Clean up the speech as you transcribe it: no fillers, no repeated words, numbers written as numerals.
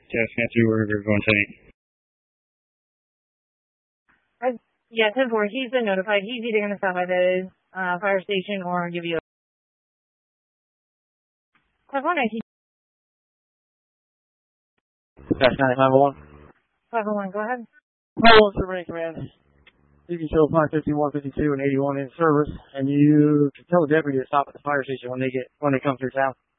Jeff, answer wherever you're going tonight. Yeah, 10-4. He's been notified. He's either going to stop by the fire station or give you a... 519. Dash 951. 501, go ahead. 501, Survey Command. You can show 551, 52, and 81 in service, and you can tell the deputy to stop at the fire station when they come through town.